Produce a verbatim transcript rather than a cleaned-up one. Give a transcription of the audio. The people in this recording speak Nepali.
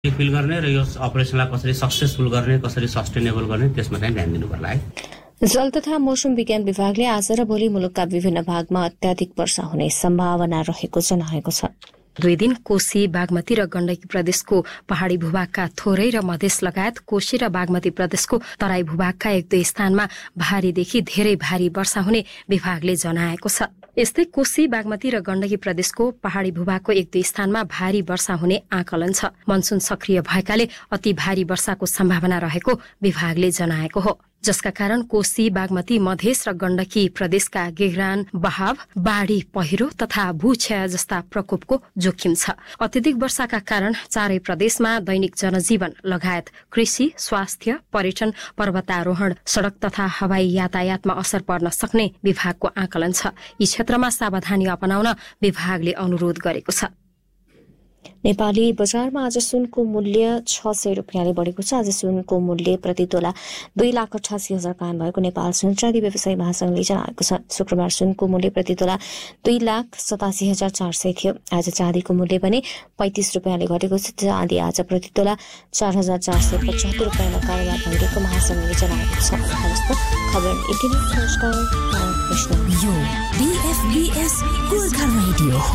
फिल गर्ने र यो अपरेसनलाई कसरी सक्सेसफुल गर्ने, कसरी सस्टेनेबल गर्ने त्यसमा चाहिँ ध्यान दिनु पर्ला है। जल तथा मौसम विज्ञान विभागले आज र भोलि मुलुकका विभिन्न भागमा अत्याधिक वर्षा हुने सम्भावना रहेको जनाएको छ। दुई दिन कोशी, बागमती र गण्डकी प्रदेशको पहाड़ी भूभागका थोरै र मधेस लगायत कोशी र बागमती प्रदेशको तराई भूभागका एक दुई स्थानमा भारीदेखि धेरै भारी वर्षा हुने विभागले जनाएको छ। यस्तै कोशी, बागमती र गण्डकी प्रदेशको पहाड़ी भूभागको एक दुई स्थानमा भारी वर्षा हुने आकलन छ। मनसुन सक्रिय भएकाले अति भारी वर्षाको सम्भावना रहेको विभागले जनाएको हो, जसका कारण कोशी, बागमती, मधेस र गण्डकी प्रदेशका गेग्रान, बहाव, बाढ़ी, पहिरो तथा भूक्षय जस्ता प्रकोपको जोखिम छ। अत्यधिक वर्षाका कारण चारै प्रदेशमा दैनिक जनजीवन लगायत कृषि, स्वास्थ्य, पर्यटन, पर्वतारोहण, सड़क तथा हवाई यातायातमा असर पर्न सक्ने विभागको आकलन छ। यी क्षेत्रमा सावधानी अपनाउन विभागले अनुरोध गरेको छ। नेपाली बजारमा आज सुनको मूल्य छ सय रुपियाँले बढेको छ। आज सुनको मूल्य प्रति तोला दुई लाख अठासी हजार कायम भएको नेपाल सुन चाँदी व्यवसायी महासंघले जनाएको छ। शुक्रबार सुनको मूल्य प्रति तोला दुई लाख सतासी हजार चार सय थियो। आज चाँदीको मूल्य पनि पैंतिस रुपियाँले घटेको छ। चाँदी आज प्रति तोला चार हजार चार सय पचहत्तर रुपियाँमा कारोबार भइरहेको महासंघले जनाएको छ। खबर यति नै। नमस्कार।